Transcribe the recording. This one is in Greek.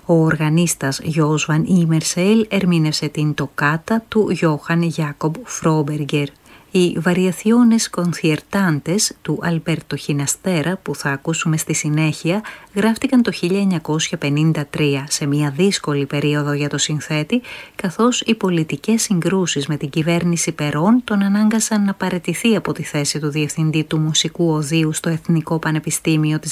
Ο οργανίστας Johann Immersel ερμήνευσε την τοκάτα του Johann Jakob Froberger. Οι Variaciones Conciertantes του Αλμπέρτο Χιναστέρα, που θα ακούσουμε στη συνέχεια, γράφτηκαν το 1953, σε μια δύσκολη περίοδο για το συνθέτη, καθώς οι πολιτικές συγκρούσεις με την κυβέρνηση Περών τον ανάγκασαν να παραιτηθεί από τη θέση του διευθυντή του Μουσικού Οδείου στο Εθνικό Πανεπιστήμιο της